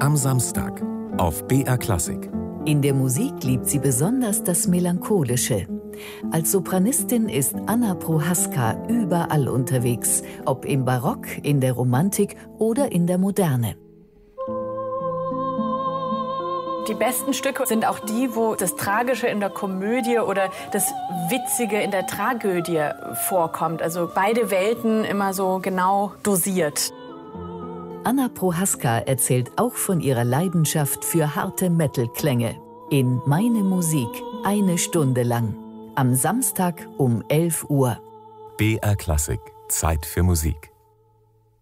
am Samstag auf BR Klassik. In der Musik liebt sie besonders das Melancholische. Als Sopranistin ist Anna Prohaska überall unterwegs, ob im Barock, in der Romantik oder in der Moderne. Die besten Stücke sind auch die, wo das Tragische in der Komödie oder das Witzige in der Tragödie vorkommt. Also beide Welten immer so genau dosiert. Anna Prohaska erzählt auch von ihrer Leidenschaft für harte Metal-Klänge. In Meine Musik, 1 Stunde lang. Am Samstag um 11 Uhr. BR Klassik. Zeit für Musik.